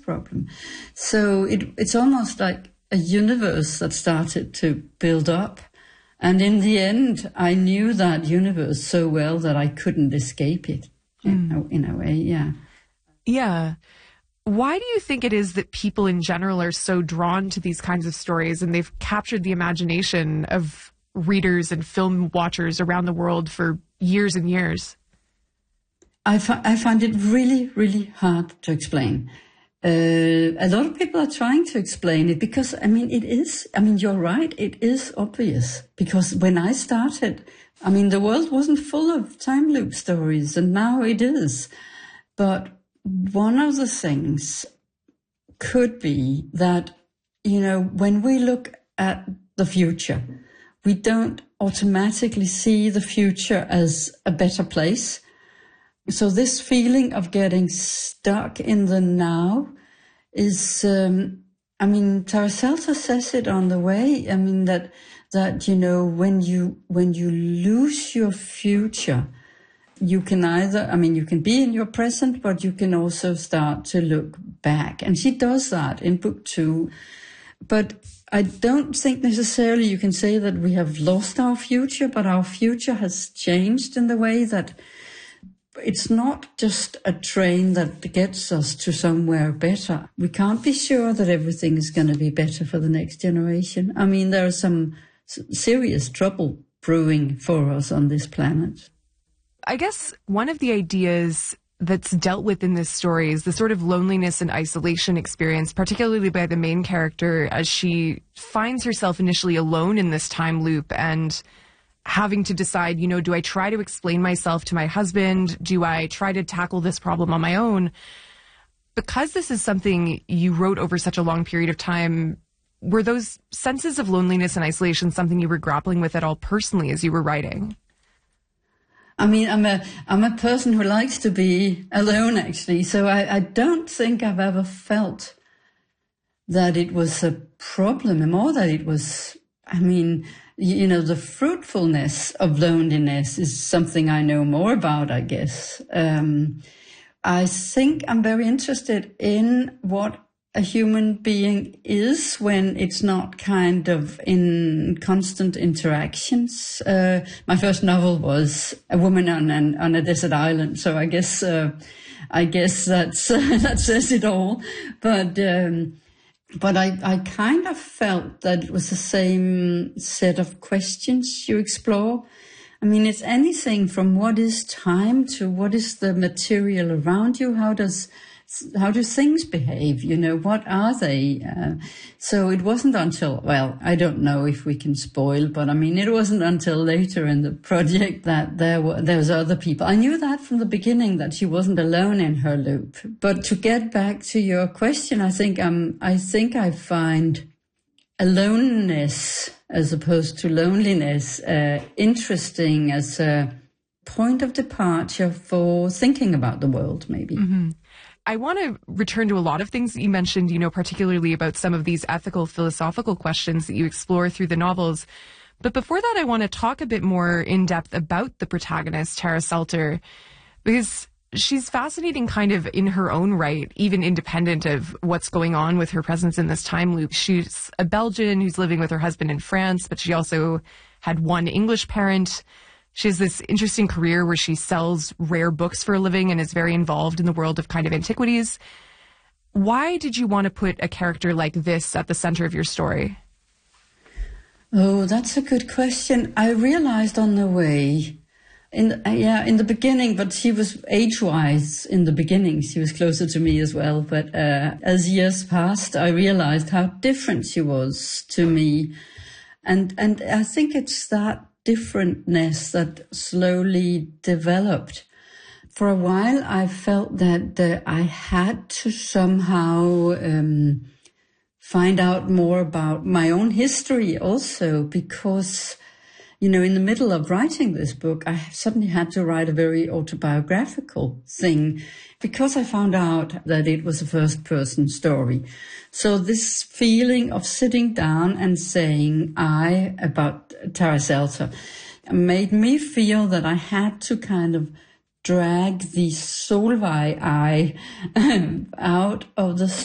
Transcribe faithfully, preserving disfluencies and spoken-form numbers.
problem. So it, it's almost like a universe that started to build up. And in the end, I knew that universe so well that I couldn't escape it, mm. in, a, in a way, yeah. Yeah. Why do you think it is that people in general are so drawn to these kinds of stories, and they've captured the imagination of readers and film watchers around the world for years and years? I, fi- I find it really, really hard to explain. Uh, a lot of people are trying to explain it because, I mean, it is, I mean, you're right, it is obvious. Because when I started, I mean, the world wasn't full of time loop stories, and now it is. But one of the things could be that, you know, when we look at the future, we don't automatically see the future as a better place. So this feeling of getting stuck in the now is, um, I mean, Tarasalta says it on the way. I mean, that, that, you know, when you, when you lose your future, you can either, I mean, you can be in your present, but you can also start to look back. And she does that in book two. But I don't think necessarily you can say that we have lost our future, but our future has changed in the way that it's not just a train that gets us to somewhere better. We can't be sure that everything is going to be better for the next generation. I mean, there is some serious trouble brewing for us on this planet. I guess one of the ideas that's dealt with in this story is the sort of loneliness and isolation experience, particularly by the main character, as she finds herself initially alone in this time loop and having to decide, you know, do I try to explain myself to my husband? Do I try to tackle this problem on my own? Because this is something you wrote over such a long period of time, were those senses of loneliness and isolation something you were grappling with at all personally as you were writing? I mean, I'm a I'm a person who likes to be alone, actually. So I, I don't think I've ever felt that it was a problem, or that it was, I mean, you know, the fruitfulness of loneliness is something I know more about, I guess. Um, I think I'm very interested in what a human being is when it's not kind of in constant interactions. Uh, my first novel was A Woman on an, on a Desert Island, so I guess uh, I guess that's uh, that says it all. But um, but I I kind of felt that it was the same set of questions you explore. I mean, it's anything from what is time to what is the material around you. How does How do things behave? You know, what are they? Uh, so it wasn't until, well, I don't know if we can spoil, but I mean, it wasn't until later in the project that there were, there was other people. I knew that from the beginning, that she wasn't alone in her loop. But to get back to your question, I think um, I think I find aloneness as opposed to loneliness uh, interesting as a point of departure for thinking about the world, maybe. Mm-hmm. I want to return to a lot of things that you mentioned, you know, particularly about some of these ethical, philosophical questions that you explore through the novels. But before that, I want to talk a bit more in depth about the protagonist, Tara Salter, because she's fascinating kind of in her own right, even independent of what's going on with her presence in this time loop. She's a Belgian who's living with her husband in France, but she also had one English parent. She has this interesting career where she sells rare books for a living and is very involved in the world of kind of antiquities. Why did you want to put a character like this at the center of your story? Oh, that's a good question. I realized on the way, in the, yeah, in the beginning, but she was age-wise in the beginning. She was closer to me as well. But uh, as years passed, I realized how different she was to me. And and I think it's that differentness that slowly developed. For a while, I felt that uh, I had to somehow um, find out more about my own history also, because, you know, in the middle of writing this book, I suddenly had to write a very autobiographical thing because I found out that it was a first-person story. So this feeling of sitting down and saying I about Tara Salter made me feel that I had to kind of drag the Solveig I out of the